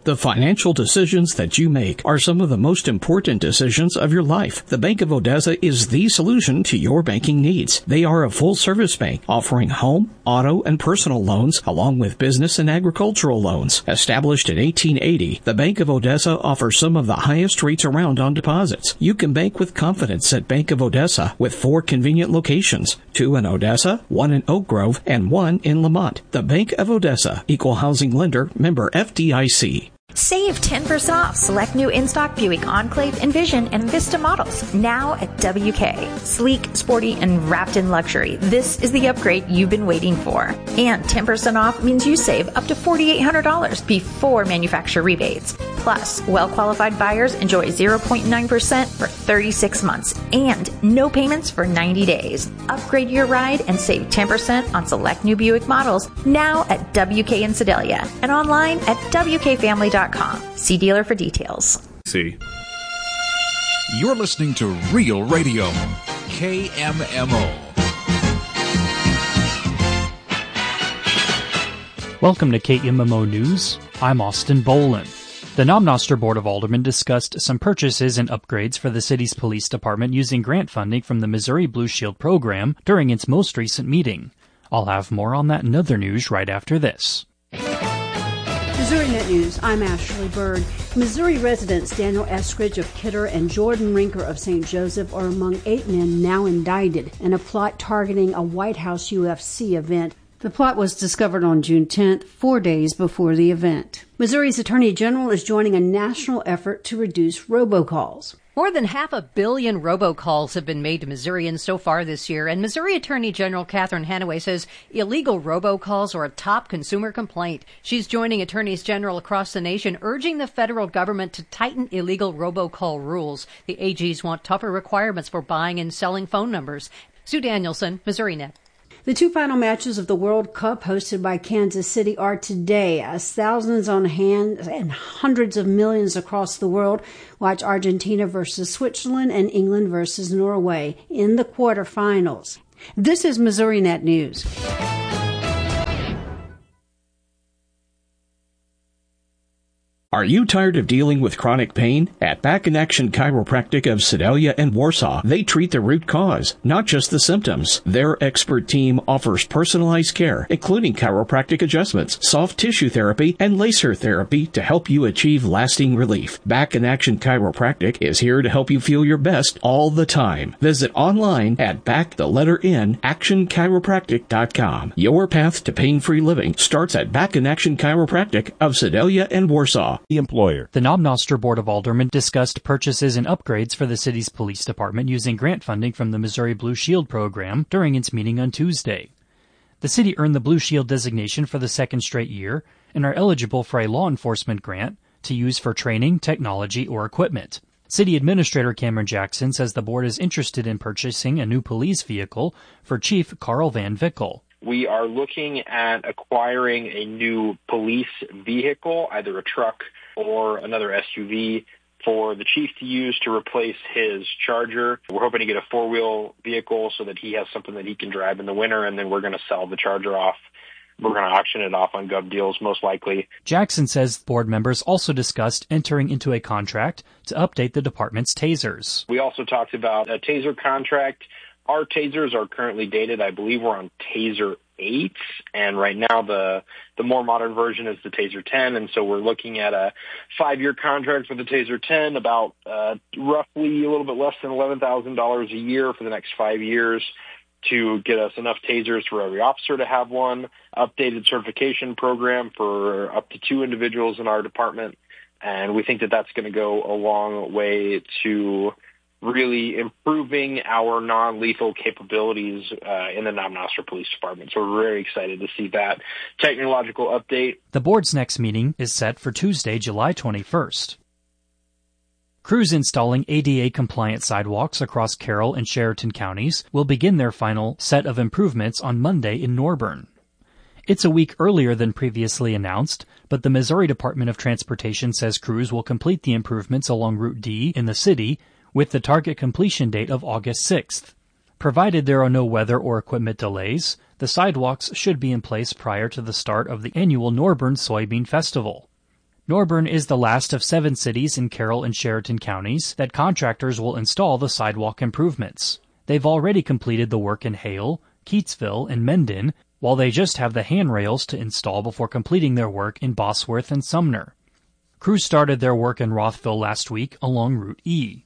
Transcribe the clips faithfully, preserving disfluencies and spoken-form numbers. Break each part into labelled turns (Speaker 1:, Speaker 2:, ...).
Speaker 1: The financial decisions that you make are some of the most important decisions of your life. The Bank of Odessa is the solution to your banking needs. They are a full-service bank offering home, auto, and personal loans along with business and agricultural loans. Established in eighteen eighty, the Bank of Odessa offers some of the highest rates around on deposits. You can bank with confidence at Bank of Odessa with four convenient locations, two in Odessa, one in Oak Grove, and one in Lamont. The Bank of Odessa, Equal Housing Lender, member F D I C.
Speaker 2: Save ten percent off select new in-stock Buick Enclave, Envision, and Vista models now at W K. Sleek, sporty, and wrapped in luxury. This is the upgrade you've been waiting for. And ten percent off means you save up to four thousand eight hundred dollars before manufacturer rebates. Plus, well-qualified buyers enjoy zero point nine percent for thirty-six months and no payments for ninety days. Upgrade your ride and save ten percent on select new Buick models now at W K in Sedalia and online at W K family dot com. See dealer for details.
Speaker 3: See. You're listening to Real Radio, K M M O.
Speaker 4: Welcome to K M M O News. I'm Austin Boland. The Namnoster Board of Aldermen discussed some purchases and upgrades for the city's police department using grant funding from the Missouri Blue Shield program during its most recent meeting. I'll have more on that and other news right after this.
Speaker 5: Missouri Net News, I'm Ashley Bird. Missouri residents Daniel Eskridge of Kidder and Jordan Rinker of Saint Joseph are among eight men now indicted in a plot targeting a White House U F C event. The plot was discovered on June tenth, four days before the event. Missouri's Attorney General is joining a national effort to reduce robocalls.
Speaker 6: More than half a billion robocalls have been made to Missourians so far this year, and Missouri Attorney General Catherine Hanaway says illegal robocalls are a top consumer complaint. She's joining attorneys general across the nation, urging the federal government to tighten illegal robocall rules. The A Gs want tougher requirements for buying and selling phone numbers. Sue Danielson, Missouri Net.
Speaker 5: The two final matches of the World Cup hosted by Kansas City are today, as thousands on hand and hundreds of millions across the world watch Argentina versus Switzerland and England versus Norway in the quarterfinals. This is Missouri Net News.
Speaker 1: Are you tired of dealing with chronic pain? At Back in Action Chiropractic of Sedalia and Warsaw, they treat the root cause, not just the symptoms. Their expert team offers personalized care, including chiropractic adjustments, soft tissue therapy, and laser therapy to help you achieve lasting relief. Back in Action Chiropractic is here to help you feel your best all the time. Visit online at back the letter N action chiropractic dot com. Your path to pain-free living starts at Back in Action Chiropractic of Sedalia and Warsaw.
Speaker 7: The employer.
Speaker 4: The Namnoster Board of Aldermen discussed purchases and upgrades for the city's police department using grant funding from the Missouri Blue Shield program during its meeting on Tuesday. The city earned the Blue Shield designation for the second straight year and are eligible for a law enforcement grant to use for training, technology, or equipment. City Administrator Cameron Jackson says the board is interested in purchasing a new police vehicle for Chief Carl Van Vickel.
Speaker 8: We are looking at acquiring a new police vehicle, either a truck or another S U V, for the chief to use to replace his Charger. We're hoping to get a four-wheel vehicle so that he has something that he can drive in the winter, and then we're going to sell the Charger off. We're going to auction it off on Gov Deals, most likely.
Speaker 4: Jackson says board members also discussed entering into a contract to update the department's tasers.
Speaker 8: We also talked about a taser contract. Our tasers are currently dated. I believe we're on Taser eight, and right now the the more modern version is the Taser ten, and so we're looking at a five-year contract for the Taser ten, about uh, roughly a little bit less than eleven thousand dollars a year for the next five years to get us enough tasers for every officer to have one, updated certification program for up to two individuals in our department, and we think that that's going to go a long way to really improving our non-lethal capabilities uh, in the Namnoster Police Department. So we're very excited to see that technological update.
Speaker 4: The board's next meeting is set for Tuesday, July twenty-first. Crews installing A D A-compliant sidewalks across Carroll and Sheraton counties will begin their final set of improvements on Monday in Norburn. It's a week earlier than previously announced, but the Missouri Department of Transportation says crews will complete the improvements along Route D in the city with the target completion date of August sixth. Provided there are no weather or equipment delays, the sidewalks should be in place prior to the start of the annual Norburn Soybean Festival. Norburn is the last of seven cities in Carroll and Sheraton counties that contractors will install the sidewalk improvements. They've already completed the work in Hale, Keatsville, and Mendon, while they just have the handrails to install before completing their work in Bosworth and Sumner. Crews started their work in Rothville last week along Route E.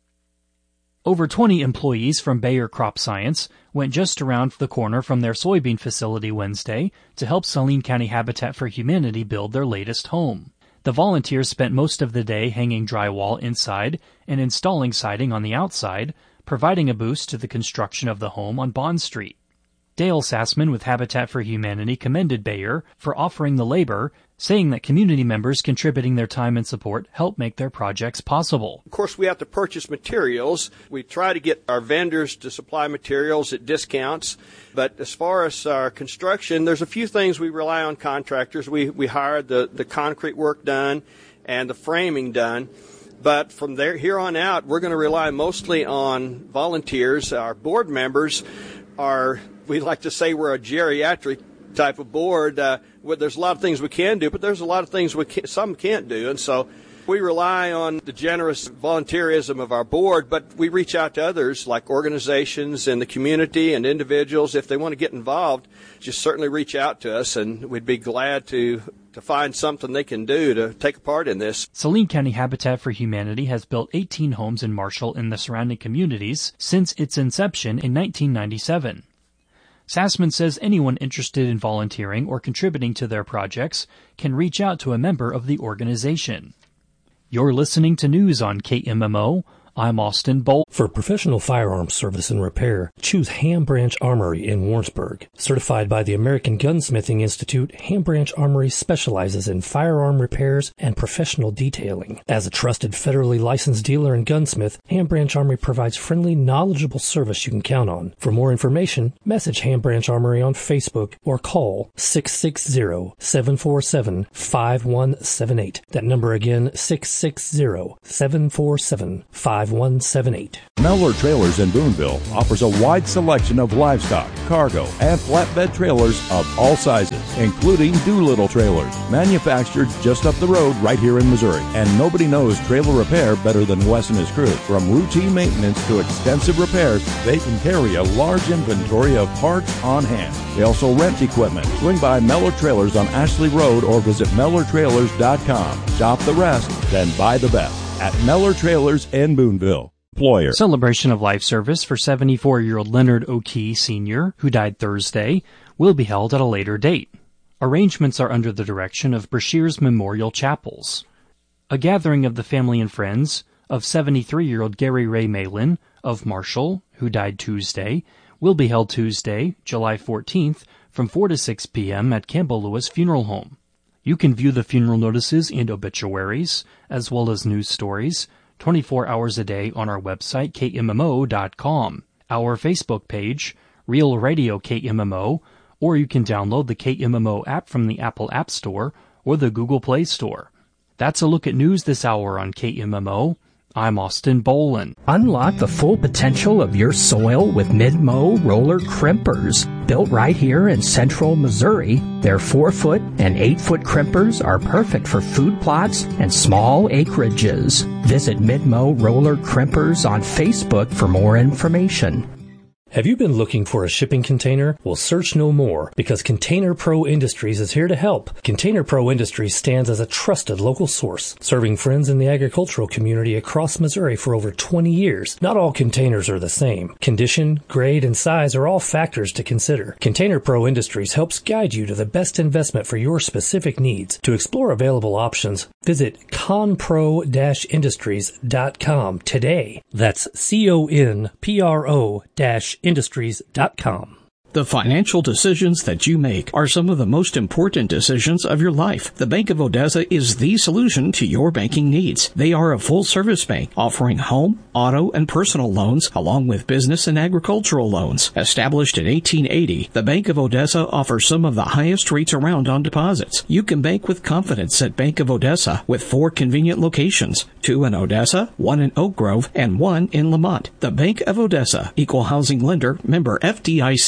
Speaker 4: Over twenty employees from Bayer Crop Science went just around the corner from their soybean facility Wednesday to help Saline County Habitat for Humanity build their latest home. The volunteers spent most of the day hanging drywall inside and installing siding on the outside, providing a boost to the construction of the home on Bond Street. Dale Sassman with Habitat for Humanity commended Bayer for offering the labor, saying that community members contributing their time and support help make their projects possible.
Speaker 7: Of course, we have to purchase materials. We try to get our vendors to supply materials at discounts. But as far as our construction, there's a few things we rely on contractors. We, we hire the, the concrete work done and the framing done. But from there here on out, we're going to rely mostly on volunteers. Our board members are, we like to say we're a geriatric type of board. Uh, where there's a lot of things we can do, but there's a lot of things we can, some can't do. And so we rely on the generous volunteerism of our board, but we reach out to others like organizations in the community and individuals. If they want to get involved, just certainly reach out to us, and we'd be glad to to find something they can do to take a part in this.
Speaker 4: Saline County Habitat for Humanity has built eighteen homes in Marshall and the surrounding communities since its inception in nineteen ninety-seven. Sassman says anyone interested in volunteering or contributing to their projects can reach out to a member of the organization. You're listening to news on K M M O. I'm Austin Bolt.
Speaker 9: For professional firearms service and repair, choose Ham Branch Armory in Warrensburg. Certified by the American Gunsmithing Institute, Ham Branch Armory specializes in firearm repairs and professional detailing. As a trusted federally licensed dealer and gunsmith, Ham Branch Armory provides friendly, knowledgeable service you can count on. For more information, message Ham Branch Armory on Facebook or call six six zero, seven four seven, five one seven eight. That number again, six six zero, seven four seven, five one seven eight.
Speaker 10: Mellor Trailers in Boonville offers a wide selection of livestock, cargo, and flatbed trailers of all sizes, including Doolittle trailers, manufactured just up the road right here in Missouri. And nobody knows trailer repair better than Wes and his crew. From routine maintenance to extensive repairs, they can carry a large inventory of parts on hand. They also rent equipment. Swing by Mellor Trailers on Ashley Road or visit Mellor Trailers dot com. Shop the rest, then buy the best at Mellor Trailers in Boonville. Employer.
Speaker 4: Celebration of life service for seventy-four-year-old Leonard O'Key Senior, who died Thursday, will be held at a later date. Arrangements are under the direction of Brashears Memorial Chapels. A gathering of the family and friends of seventy-three-year-old Gary Ray Malin of Marshall, who died Tuesday, will be held Tuesday, July fourteenth, from four to six p.m. at Campbell Lewis Funeral Home. You can view the funeral notices and obituaries, as well as news stories, twenty-four hours a day on our website, K M M O dot com, our Facebook page, Real Radio K M M O, or you can download the K M M O app from the Apple App Store or the Google Play Store. That's a look at news this hour on K M M O. I'm Austin Boland.
Speaker 11: Unlock the full potential of your soil with Midmo roller crimpers. Built right here in central Missouri, their four-foot and eight-foot crimpers are perfect for food plots and small acreages. Visit Midmo Roller Crimpers on Facebook for more information.
Speaker 9: Have you been looking for a shipping container? Well, search no more, because Container Pro Industries is here to help. Container Pro Industries stands as a trusted local source, serving friends in the agricultural community across Missouri for over twenty years. Not all containers are the same. Condition, grade, and size are all factors to consider. Container Pro Industries helps guide you to the best investment for your specific needs. To explore available options, visit conpro dash industries dot com today. That's C O N P R O dash industries dot com.
Speaker 1: The financial decisions that you make are some of the most important decisions of your life. The Bank of Odessa is the solution to your banking needs. They are a full-service bank offering home, auto, and personal loans along with business and agricultural loans. Established in eighteen eighty, the Bank of Odessa offers some of the highest rates around on deposits. You can bank with confidence at Bank of Odessa with four convenient locations, two in Odessa, one in Oak Grove, and one in Lamont. The Bank of Odessa, Equal Housing Lender, member F D I C.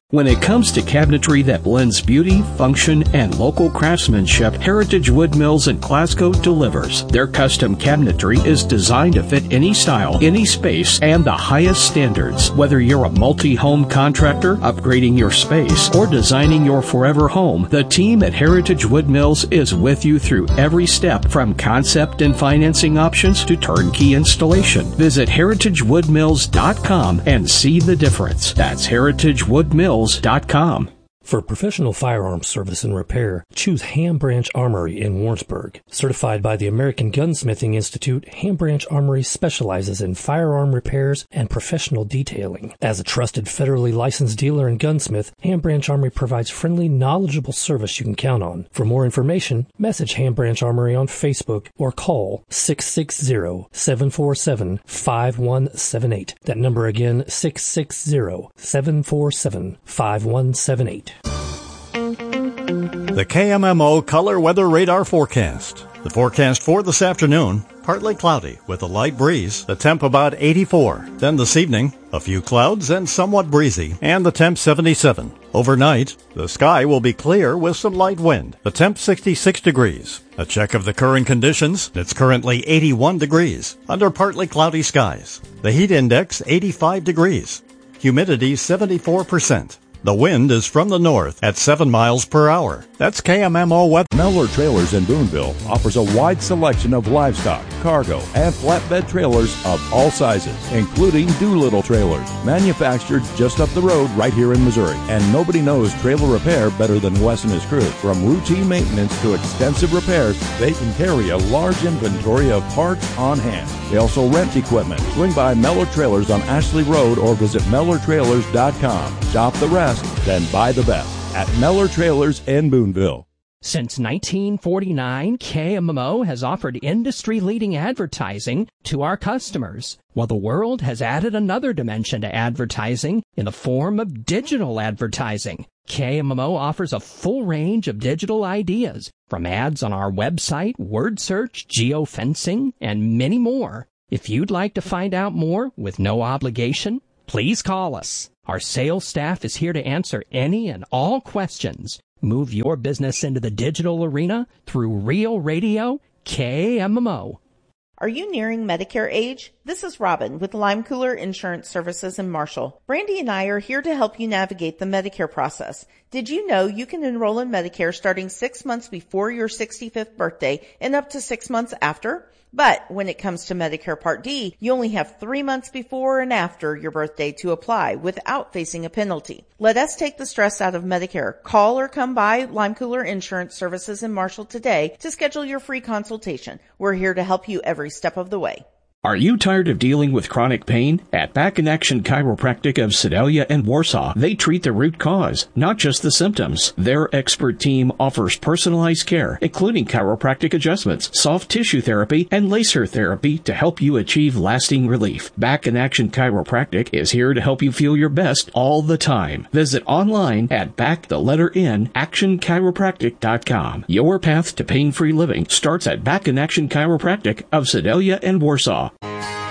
Speaker 1: When it comes to cabinetry that blends beauty, function, and local craftsmanship, Heritage Wood Mills in Glasgow delivers. Their custom cabinetry is designed to fit any style, any space, and the highest standards. Whether you're a multi-home contractor, upgrading your space, or designing your forever home, the team at Heritage Wood Mills is with you through every step, from concept and financing options to turnkey installation. Visit heritage wood mills dot com and see the difference. That's heritage wood mills dot com.
Speaker 9: For professional firearms service and repair, choose Ham Branch Armory in Warrensburg. Certified by the American Gunsmithing Institute, Ham Branch Armory specializes in firearm repairs and professional detailing. As a trusted federally licensed dealer and gunsmith, Ham Branch Armory provides friendly, knowledgeable service you can count on. For more information, message Ham Branch Armory on Facebook or call six six zero, seven four seven, five one seven eight. That number again, six six zero, seven four seven, five one seven eight.
Speaker 12: The K M M O Color Weather Radar Forecast. The forecast for this afternoon, partly cloudy with a light breeze, the temp about eighty-four. Then this evening, a few clouds and somewhat breezy, and the temp seventy-seven. Overnight, the sky will be clear with some light wind, the temp sixty-six degrees. A check of the current conditions, it's currently eighty-one degrees, under partly cloudy skies. The heat index eighty-five degrees. Humidity seventy-four percent. The wind is from the north at seven miles per hour. That's K M M O weather.
Speaker 10: Mellor Trailers in Boonville offers a wide selection of livestock, cargo, and flatbed trailers of all sizes, including Doolittle trailers, manufactured just up the road right here in Missouri. And nobody knows trailer repair better than Wes and his crew. From routine maintenance to extensive repairs, they can carry a large inventory of parts on hand. They also rent equipment. Swing by Mellor Trailers on Ashley Road or visit mellor trailers dot com. Shop the rest, then buy the best at Mellor Trailers in Boonville.
Speaker 11: Since nineteen forty-nine, K M M O has offered industry-leading advertising to our customers, while the world has added another dimension to advertising in the form of digital advertising. K M M O offers a full range of digital ideas, from ads on our website, word search, geofencing, and many more. If you'd like to find out more with no obligation, please call us. Our sales staff is here to answer any and all questions. Move your business into the digital arena through Real Radio K M M O.
Speaker 13: Are you nearing Medicare age? This is Robin with Lime Cooler Insurance Services in Marshall. Brandy and I are here to help you navigate the Medicare process. Did you know you can enroll in Medicare starting six months before your sixty-fifth birthday and up to six months after? But when it comes to Medicare Part D, you only have three months before and after your birthday to apply without facing a penalty. Let us take the stress out of Medicare. Call or come by Lime Cooler Insurance Services in Marshall today to schedule your free consultation. We're here to help you every step of the way.
Speaker 1: Are you tired of dealing with chronic pain? At Back in Action Chiropractic of Sedalia and Warsaw, they treat the root cause, not just the symptoms. Their expert team offers personalized care, including chiropractic adjustments, soft tissue therapy, and laser therapy to help you achieve lasting relief. Back in Action Chiropractic is here to help you feel your best all the time. Visit online at back the letter N action chiropractic dot com. Your path to pain-free living starts at Back in Action Chiropractic of Sedalia and Warsaw.